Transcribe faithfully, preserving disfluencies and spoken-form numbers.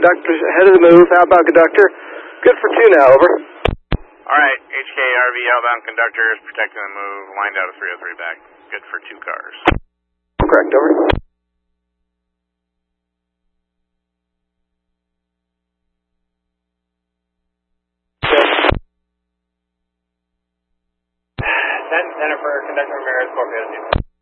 conductor, head of the move, outbound conductor. Good for two now, over. Alright, H K R V outbound conductor is protecting the move, lined out of three oh three back. Good for two cars. Correct, over. ten, Center for conductor Ramirez, Scorpio two.